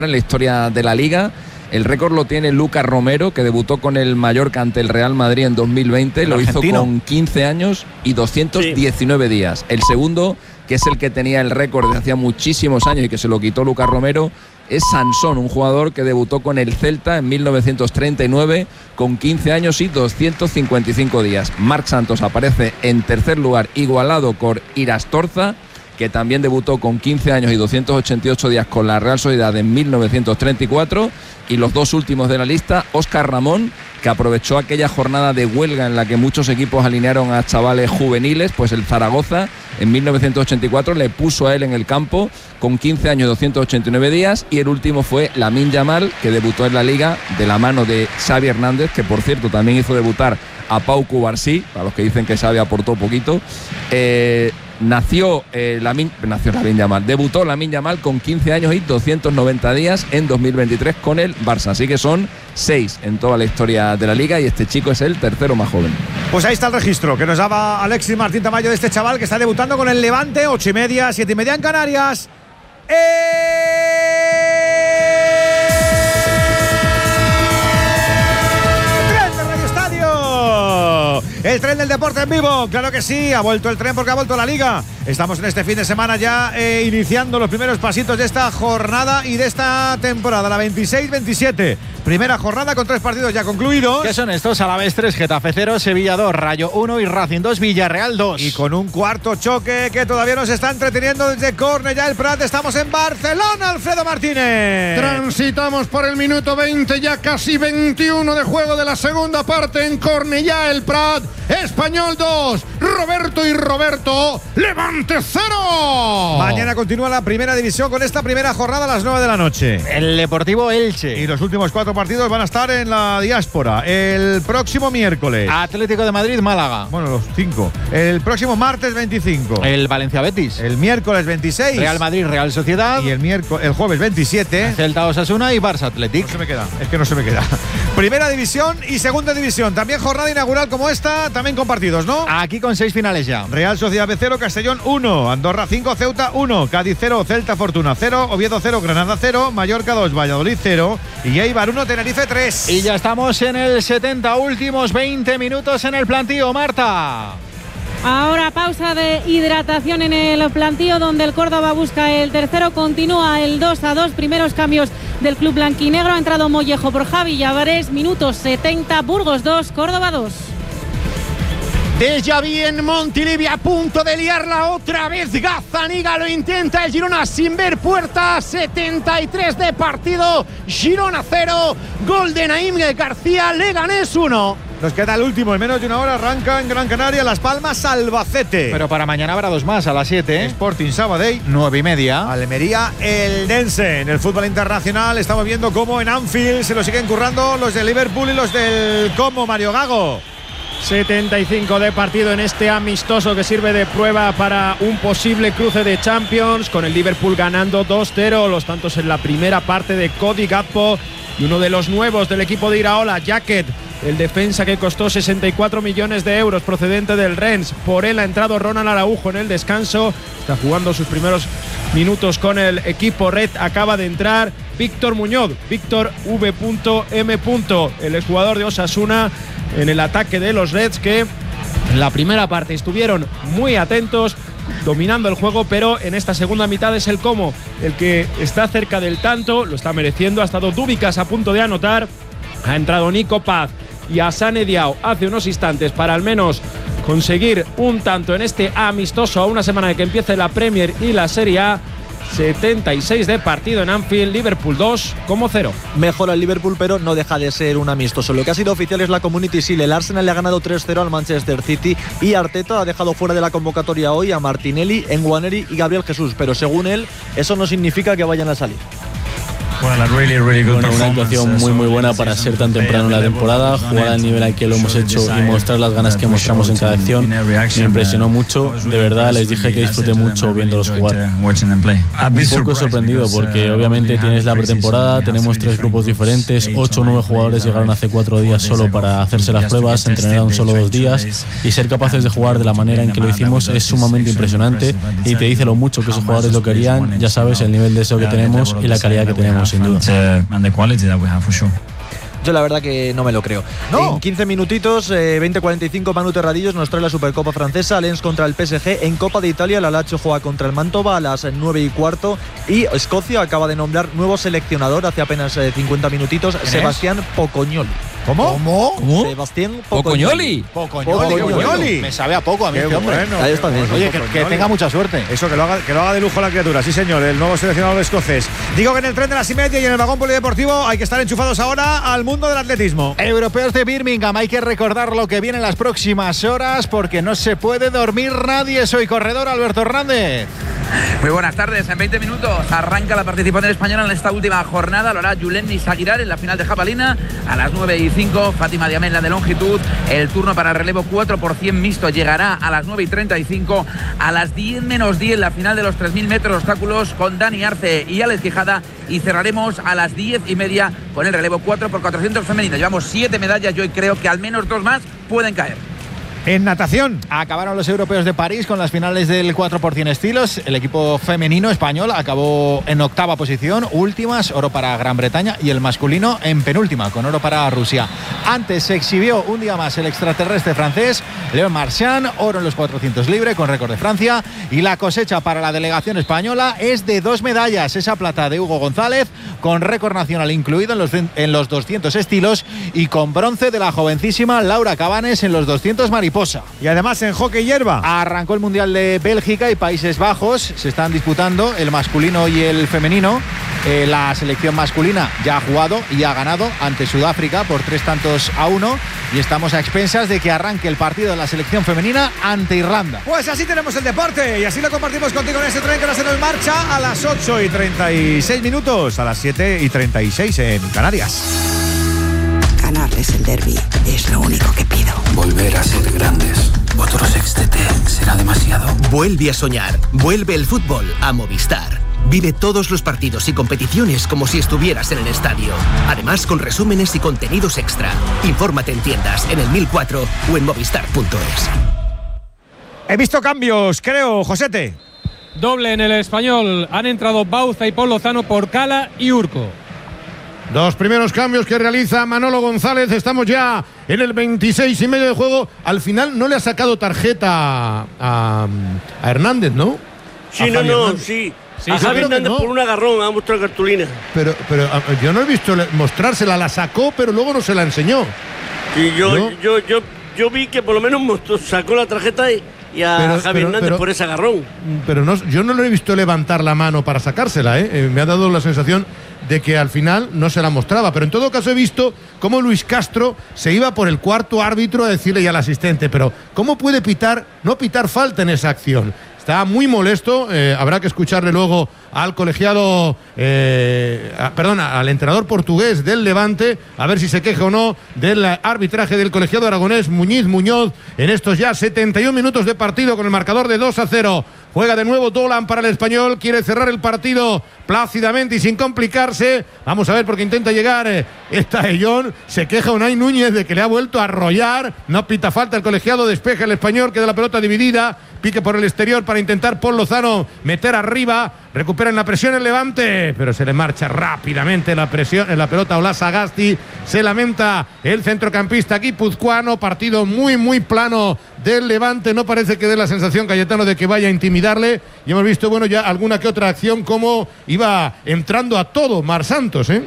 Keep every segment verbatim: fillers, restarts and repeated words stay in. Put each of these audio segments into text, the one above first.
en la historia de la Liga. El récord lo tiene Lucas Romero, que debutó con el Mallorca ante el Real Madrid en dos mil veinte. Lo hizo con quince años y doscientos diecinueve sí. días. El segundo, que es el que tenía el récord de hacía muchísimos años y que se lo quitó Lucas Romero, es Sansón, un jugador que debutó con el Celta en mil novecientos treinta y nueve con quince años y doscientos cincuenta y cinco días. Marc Santos aparece en tercer lugar, igualado con Irastorza, que también debutó con quince años y doscientos ochenta y ocho días con la Real Sociedad en mil novecientos treinta y cuatro. Y los dos últimos de la lista, Óscar Ramón, que aprovechó aquella jornada de huelga en la que muchos equipos alinearon a chavales juveniles, pues el Zaragoza en mil novecientos ochenta y cuatro le puso a él en el campo con quince años y doscientos ochenta y nueve días. Y el último fue Lamine Yamal, que debutó en la Liga de la mano de Xavi Hernández, que por cierto también hizo debutar a Pau Cubarsí, para los que dicen que Xavi aportó poquito. Eh, nació eh, Lamine, nació Lamine Yamal, debutó Lamine Yamal con quince años y doscientos noventa días en dos mil veintitrés con el Barça, así que son seis en toda la historia de la Liga y este chico es el tercero más joven. Pues ahí está el registro que nos daba Alexis Martín Tamayo de este chaval que está debutando con el Levante, ocho y media, siete y media en Canarias. ¡Eh! El tren del deporte en vivo, claro que sí, ha vuelto el tren porque ha vuelto la Liga. Estamos en este fin de semana ya eh, iniciando los primeros pasitos de esta jornada y de esta temporada, la veintiséis veintisiete. Primera jornada con tres partidos ya concluidos. ¿Qué son estos? Alavés tres, Getafe cero, Sevilla dos, Rayo uno y Racing dos, Villarreal dos. Y con un cuarto choque que todavía nos está entreteniendo desde Cornellà el Prat. Estamos en Barcelona, Alfredo Martínez. Transitamos por el minuto veinte, ya casi veintiuno de juego de la segunda parte en Cornellà el Prat. Español dos, Roberto y Roberto, Levante cero. Mañana continúa la primera división con esta primera jornada a las nueve de la noche. El Deportivo Elche. Y los últimos cuatro partidos van a estar en la diáspora. El próximo miércoles, Atlético de Madrid, Málaga. Bueno, los cinco. El próximo martes veinticinco. El Valencia Betis. El miércoles veintiséis. Real Madrid, Real Sociedad. Y el miércoles, el jueves veintisiete. Celta Osasuna y Barça Athletic. No se me queda, es que no se me queda. Primera división y segunda división. También jornada inaugural como esta, también con partidos, ¿no? Aquí con seis finales ya. Real Sociedad B cero, Castellón uno, Andorra cinco, Ceuta uno, Cádiz cero, Celta Fortuna cero, Oviedo cero, Granada cero, Mallorca dos, Valladolid cero y Eibar uno, Tenerife tres. Y ya estamos en el setenta, últimos veinte minutos en el plantío, Marta. Ahora pausa de hidratación en el plantío donde el Córdoba busca el tercero, continúa el dos a dos, primeros cambios del club blanquinegro, ha entrado Mollejo por Javi Llavares, minutos setenta, Burgos dos, Córdoba dos. Déjà vu en Montilivi, a punto de liarla otra vez Gazzaniga, lo intenta el Girona sin ver puerta. Setenta y tres de partido, Girona cero, gol de Naim García, Leganés uno. Nos queda el último, en menos de una hora arranca en Gran Canaria, Las Palmas, Albacete. Pero para mañana habrá dos más, a las siete. ¿eh? Sporting Sabadell, nueve y media. Almería, el Dense. En el fútbol internacional estamos viendo cómo en Anfield se lo siguen currando los de Liverpool y los del Como, Mario Gago. setenta y cinco de partido en este amistoso que sirve de prueba para un posible cruce de Champions, con el Liverpool ganando dos cero, los tantos en la primera parte de Cody Gakpo y uno de los nuevos del equipo de Iraola, Jacket, el defensa que costó sesenta y cuatro millones de euros procedente del Rennes. Por él ha entrado Ronald Araujo en el descanso, está jugando sus primeros minutos con el equipo red. Acaba de entrar Víctor Muñoz, Víctor V M, el exjugador de Osasuna, en el ataque de los Reds, que en la primera parte estuvieron muy atentos, dominando el juego, pero en esta segunda mitad es el Como el que está cerca del tanto, lo está mereciendo. Ha estado Dúbicas a punto de anotar, ha entrado Nico Paz y Hassane Diao hace unos instantes para al menos conseguir un tanto en este amistoso a una semana de que empiece la Premier y la Serie A. setenta y seis de partido en Anfield, Liverpool dos, Como cero. Mejora el Liverpool, pero no deja de ser un amistoso. Lo que ha sido oficial es la Community Shield. El Arsenal le ha ganado tres cero al Manchester City y Arteta ha dejado fuera de la convocatoria hoy a Martinelli, Nwaneri y Gabriel Jesús, pero según él, eso no significa que vayan a salir. Bueno, una actuación muy muy buena para ser tan temprano en la temporada, jugar al nivel al que lo hemos hecho y mostrar las ganas que mostramos en cada acción. Me impresionó mucho, de verdad les dije que disfruté mucho viéndolos jugar. Un poco sorprendido porque obviamente tienes la pretemporada, tenemos tres grupos diferentes, ocho o nueve jugadores llegaron hace cuatro días solo para hacerse las pruebas, entrenaron solo dos días y ser capaces de jugar de la manera en que lo hicimos es sumamente impresionante y te dice lo mucho que esos jugadores lo querían, ya sabes el nivel de deseo que tenemos y la calidad que tenemos. sin duda. Yo la verdad que no me lo creo. No. En quince minutitos, eh, veinte cuarenta y cinco, Manu Terradillos nos trae la Supercopa francesa. Lens contra el P S G. En Copa de Italia, la Lazio juega contra el Mantova a las nueve y cuarto. Y Escocia acaba de nombrar nuevo seleccionador hace apenas eh, cincuenta minutitos, Sebastián es? Pocognoli. ¿Cómo? ¿Cómo? ¿Cómo? Sebastián Pocognoli. Pocognoli. Pocognoli. Me sabe a poco a mí este hombre. Bueno, ahí está bien. Oye, que, que tenga mucha suerte. Eso, que lo, haga, que lo haga de lujo la criatura. Sí, señor, el nuevo seleccionador escocés. Digo que en el tren de las y media y en el vagón polideportivo hay que estar enchufados ahora al mundo del atletismo. Europeos de Birmingham, hay que recordar lo que viene en las próximas horas porque no se puede dormir nadie. Soy corredor Alberto Hernández. Muy buenas tardes. En veinte minutos arranca la participación española en esta última jornada. Lo hará Yulen Nisaguirar en la final de jabalina. A las nueve y cinco, Fátima Diamé en la de longitud. El turno para el relevo cuatro por cien mixto llegará a las nueve y treinta y cinco. A las diez menos diez, la final de los tres mil metros obstáculos con Dani Arce y Alex Quijada. Y cerraremos a las diez y media con el relevo cuatro por cuatrocientos femenino. Llevamos siete medallas y hoy creo que al menos dos más pueden caer. En natación. Acabaron los europeos de París con las finales del cuatro por cien estilos. El equipo femenino español acabó en octava posición, últimas, oro para Gran Bretaña, y el masculino en penúltima, con oro para Rusia. Antes se exhibió un día más el extraterrestre francés, Léon Marchand, oro en los cuatrocientos libre con récord de Francia, y la cosecha para la delegación española es de dos medallas, esa plata de Hugo González, con récord nacional incluido en los, en los doscientos estilos, y con bronce de la jovencísima Laura Cabanes en los doscientos mariposa. Y además en hockey hierba. Arrancó el Mundial de Bélgica y Países Bajos. Se están disputando el masculino y el femenino. Eh, la selección masculina ya ha jugado y ha ganado ante Sudáfrica por tres tantos a uno. Y estamos a expensas de que arranque el partido de la selección femenina ante Irlanda. Pues así tenemos el deporte y así lo compartimos contigo en este tren que ahora se nos marcha a las ocho y treinta y seis minutos, a las siete y treinta y seis en Canarias. Ganarles el derbi es lo único que pido. Volver a ser grandes. ¿Otro sextete será demasiado? Vuelve a soñar. Vuelve el fútbol a Movistar. Vive todos los partidos y competiciones como si estuvieras en el estadio. Además, con resúmenes y contenidos extra. Infórmate en tiendas, en el mil cuatro o en movistar punto es. He visto cambios, creo, Josete. Doble en el Español. Han entrado Bauza y Paul Lozano por Cala y Urco. Dos primeros cambios que realiza Manolo González. Estamos ya en el veintiséis y medio de juego. Al final no le ha sacado tarjeta a, a Hernández, ¿no? Sí, no, no, Hernández. sí. Sí, a Javi Hernández no. Por un agarrón ha mostrado cartulina. Pero, pero yo no he visto mostrársela. La sacó, pero luego no se la enseñó. Sí, yo, ¿no? yo, yo, yo vi que por lo menos mostró, sacó la tarjeta y, y a pero, Javi pero, Hernández pero, por ese agarrón. Pero no, yo no lo he visto levantar la mano para sacársela, ¿eh? Eh, me ha dado la sensación de que al final no se la mostraba, pero en todo caso he visto cómo Luis Castro se iba por el cuarto árbitro a decirle ya al asistente, pero ¿cómo puede pitar, no pitar falta en esa acción? Está muy molesto, eh, habrá que escucarle luego al colegiado, eh, a, perdón, al entrenador portugués del Levante, a ver si se queja o no del arbitraje del colegiado aragonés Muñiz Muñoz en estos ya setenta y un minutos de partido con el marcador de dos a cero. Juega de nuevo Dolan para el Español, quiere cerrar el partido plácidamente y sin complicarse. Vamos a ver porque intenta llegar eh, esta Ellón. Se queja Unai Núñez de que le ha vuelto a arrollar. No pita falta el colegiado, despeja el Español, queda la pelota dividida. Pique por el exterior para intentar Paul Lozano meter arriba. Recuperan la presión el Levante, pero se le marcha rápidamente la presión en la pelota Ola Sagasti. Se lamenta el centrocampista guipuzcoano. Partido muy, muy plano del Levante. No parece que dé la sensación, Cayetano, de que vaya a intimidarle. Y hemos visto, bueno, ya alguna que otra acción como iba entrando a todo Mar Santos, ¿eh?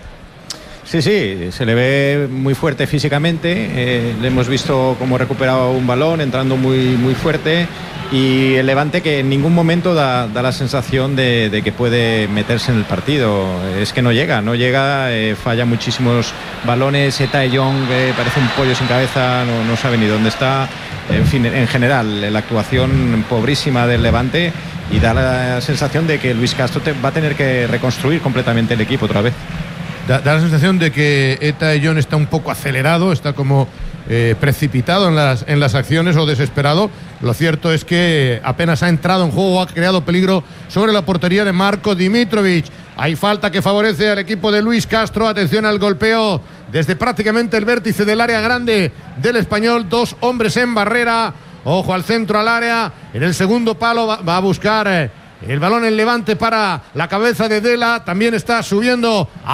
Sí, sí, se le ve muy fuerte físicamente. Eh, le hemos visto cómo recuperaba un balón, entrando muy, muy fuerte. Y el Levante que en ningún momento da, da la sensación de, de que puede meterse en el partido. Es que no llega, no llega, eh, falla muchísimos balones. Eta Young eh, parece un pollo sin cabeza, no, no sabe ni dónde está. En fin, en general, la actuación pobrísima del Levante y da la sensación de que Luis Castro te, va a tener que reconstruir completamente el equipo otra vez. Da, da la sensación de que Eta Young está un poco acelerado, está como eh, precipitado en las, en las acciones o desesperado. Lo cierto es que apenas ha entrado en juego, ha creado peligro sobre la portería de Marko Dimitrovic. Hay falta que favorece al equipo de Luis Castro. Atención al golpeo desde prácticamente el vértice del área grande del Español. Dos hombres en barrera. Ojo al centro, al área. En el segundo palo va, va a buscar eh, El balón en levante para la cabeza de Dela. También está subiendo